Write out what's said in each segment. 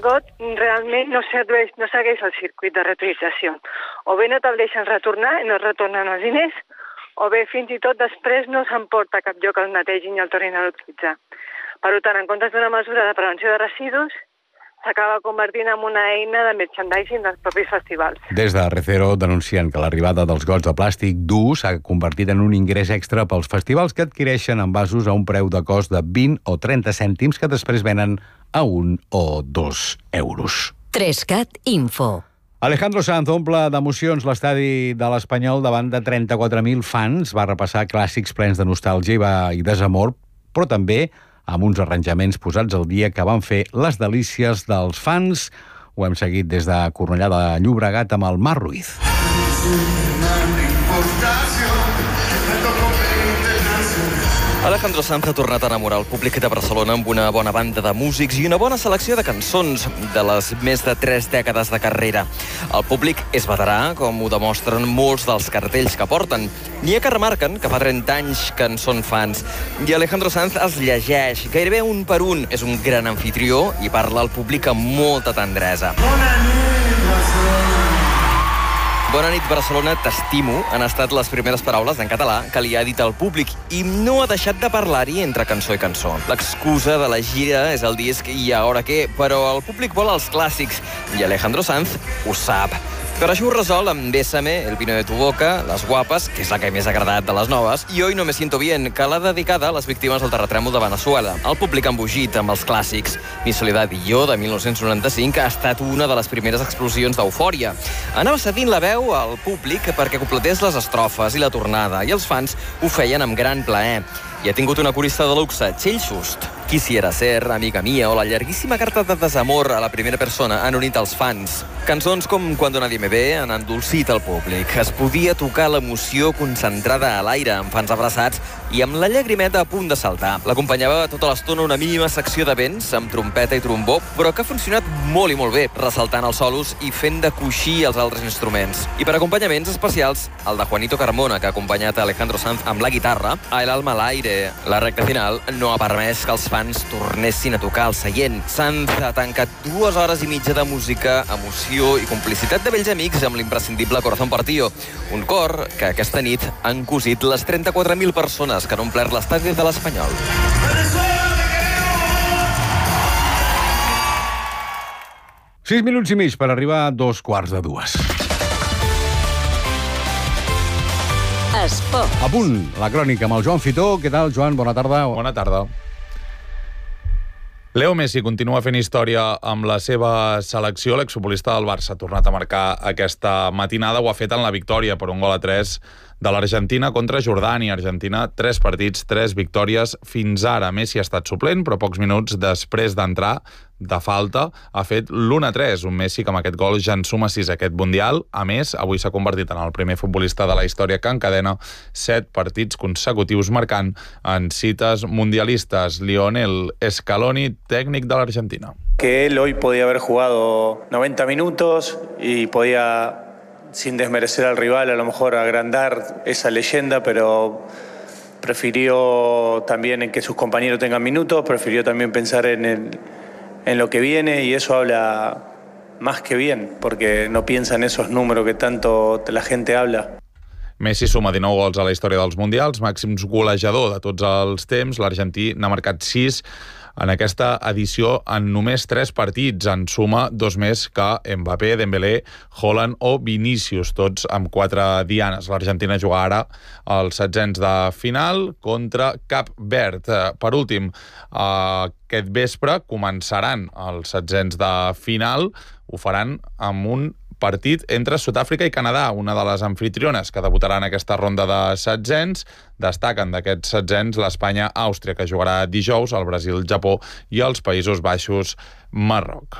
got realment no segueix el circuit de reutilització. O bé no te'l deixen retornar i no es retornen els diners, o bé fins i tot després no s'emporta a cap lloc el netegin i el tornin a utilitzar. Per tant, en comptes d'una mesura de prevenció de residus, s'acaba convertint en una eina de merchandising dels propis festivals. Des de Recero denuncien que l'arribada dels gots de plàstic durs s'ha convertit en un ingrés extra pels festivals que adquireixen envasos a un preu de cost de 20 o 30 cèntims que després venen a 1 o 2 euros. 3CAT Info. Alejandro Sanz omple d'emocions l'estadi de l'Espanyol davant de 34.000 fans. Va repassar clàssics plens de nostàlgia i desamor, però també amb uns arranjaments posats al dia que van fer les delícies dels fans. Ho hem seguit des de Cornellà de Llobregat amb el Marc Ruiz. Alejandro Sanz ha tornat a enamorar el públic de Barcelona amb una bona banda de músics i una bona selecció de cançons de les més de 3 dècades de carrera. El públic és veterà, com ho demostren molts dels cartells que porten. N'hi ha que remarquen que fa 30 anys que en són fans. I Alejandro Sanz els llegeix gairebé un per un. És un gran anfitrió i parla al públic amb molta tendresa. Bona nit, Barcelona, t'estimo, han estat les primeres paraules en català que li ha dit al públic i no ha deixat de parlar-hi entre cançó i cançó. L'excusa de la gira és el disc i ara què, però el públic vol els clàssics i Alejandro Sanz ho sap. Per això ho resol amb Bésame, El vino de tu boca, Les guapes, que és la que més ha agradat de les noves, i Hoy no me siento bien, que l'ha dedicada a les víctimes del terratrèmol de Venezuela. El públic ha embogit amb els clàssics. Mi soledad i jo, de 1995, ha estat una de les primeres explosions d'eufòria. Anava cedint la veu al públic perquè completés les estrofes i la tornada, i els fans ho feien amb gran plaer. I ha tingut una corista de luxe, Txell Just. Quisiera ser, Amiga mía, o la llarguíssima carta de desamor a la primera persona han unit els fans. Cançons com Cuando nadie me ve han endolcit el públic. Es podia tocar l'emoció concentrada a l'aire, amb fans abraçats i amb la llagrimeta a punt de saltar. L'acompanyava tota l'estona una mínima secció de vents, amb trompeta i trombó, però que ha funcionat molt i molt bé, ressaltant els solos i fent de coixí els altres instruments. I per acompanyaments especials, el de Juanito Carmona, que ha acompanyat a Alejandro Sanz amb la guitarra, a El alma al aire. La recta final no ha permès que els fans tornessin a tocar al seient. Sanz ha tancat 2 hores i mitja de música, emoció i complicitat de vells amics amb l'imprescindible Corazón Partido. Un cor que aquesta nit han cosit les 34.000 persones que han omplert l'estadi de l'Espanyol. 6 minuts i mig per arribar a 2:15. Esport. A punt, la crònica amb el Joan Fitó. Què tal, Joan? Bona tarda. Bona tarda. Leo Messi continua fent història amb la seva selecció. L'exfutbolista del Barça ha tornat a marcar aquesta matinada. Ho ha fet en la victòria per 1-3 de l'Argentina contra Jordània. Argentina, 3 partits, 3 victòries fins ara. Messi ha estat suplent, però pocs minuts després d'entrar de falta ha fet l'1-3. Un Messi que amb aquest gol ja en suma 6 a aquest Mundial. A més, avui s'ha convertit en el primer futbolista de la història que encadena 7 partits consecutius marcant en cites mundialistes. Lionel Scaloni, tècnic de l'Argentina. Que él hoy podía haber jugado 90 minutos y podía, sin desmerecer al rival, a lo mejor agrandar esa leyenda, pero prefirió también en que sus compañeros tengan minutos, prefirió también pensar en lo que viene, y eso habla más que bien, porque no piensa en esos números que tanto la gente habla. Messi suma 19 gols a la història dels Mundials, màxim golejador de tots els temps. L'argentí n'ha marcat 6 en aquesta edició en només 3 partits. En suma 2 més que Mbappé, Dembélé, Haaland o Vinícius, tots amb 4 dianes. L'Argentina juga ara als 16 de final contra Cap Verd. Per últim, aquest vespre començaran els 16 de final. Ho faran amb un partit entre Sud-àfrica i Canadà, una de les amfitriones que debutarà en aquesta ronda de 16. Destaquen d'aquests 16 l'Espanya-Àustria, que jugarà dijous, el Brasil-Japó i els Països Baixos-Marroc.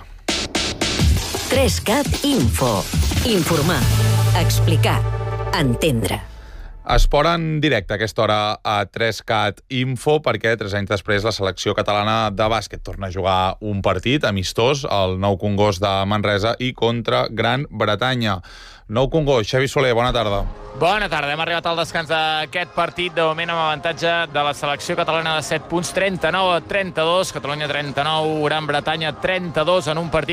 3CAT Info. Informar, explicar, entendre. Esport en directe a aquesta hora a 3CAT Info, perquè 3 anys després la selecció catalana de bàsquet torna a jugar un partit amistós al Nou Congost de Manresa i contra Gran Bretanya. Nou Congost, Xavi Soler, bona tarda. Bona tarda, hem arribat al descans d'aquest partit, de moment amb avantatge de la selecció catalana de 7 punts, 39-32, Catalunya 39, Gran Bretanya 32 en un partit